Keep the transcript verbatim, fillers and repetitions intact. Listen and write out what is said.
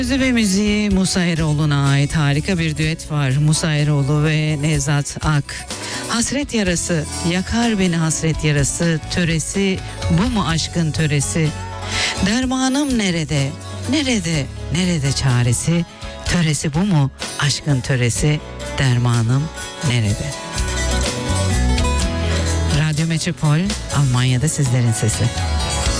Sözü ve müziği Musa Eroğlu'na ait harika bir düet var. Musa Eroğlu ve Nevzat Ak. Hasret yarası, yakar beni hasret yarası, töresi bu mu aşkın töresi? Dermanım nerede, nerede, nerede çaresi? Töresi bu mu aşkın töresi? Dermanım nerede? Radyo Metropol, Almanya'da sizlerin sesi.